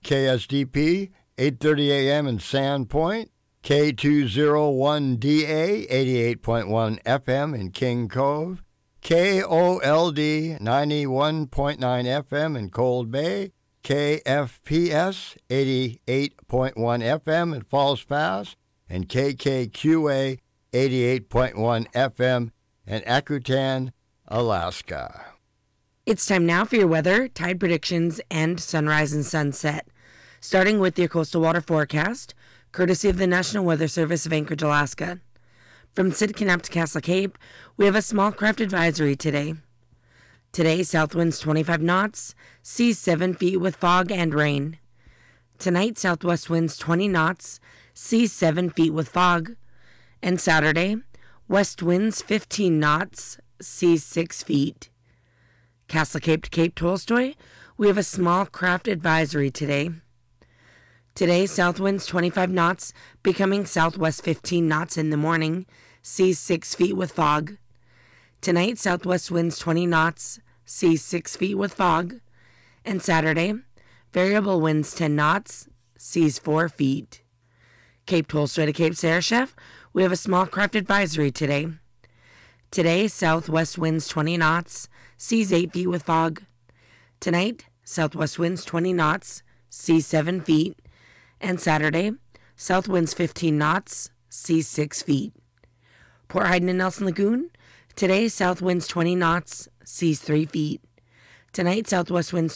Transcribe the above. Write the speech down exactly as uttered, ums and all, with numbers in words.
K S D P, eight thirty a.m. in Sandpoint, K two oh one D A, eighty-eight point one F M in King Cove, K O L D, ninety-one point nine F M in Cold Bay, K F P S, eighty-eight point one F M in Falls Pass, and K K Q A, eighty-eight point one F M in Akutan, Alaska. It's time now for your weather, tide predictions, and sunrise and sunset. Starting with your coastal water forecast, courtesy of the National Weather Service of Anchorage, Alaska. From Sitka to Castle Cape, we have a small craft advisory today. Today, south winds twenty-five knots, seas seven feet with fog and rain. Tonight, southwest winds twenty knots, seas seven feet with fog. And Saturday, west winds fifteen knots, seas six feet. Castle Cape to Cape Tolstoy, we have a small craft advisory today. Today, south winds twenty-five knots, becoming southwest fifteen knots in the morning, seas six feet with fog. Tonight, southwest winds twenty knots, seas six feet with fog. And Saturday, variable winds ten knots, seas four feet. Cape Tolstoy to Cape Sarashef, we have a small craft advisory today. Today, southwest winds twenty knots, seas eight feet with fog. Tonight, southwest winds twenty knots, seas seven feet. And Saturday, south winds fifteen knots, seas six feet. Port Hayden and Nelson Lagoon, today, south winds twenty knots, seas three feet. Tonight, southwest winds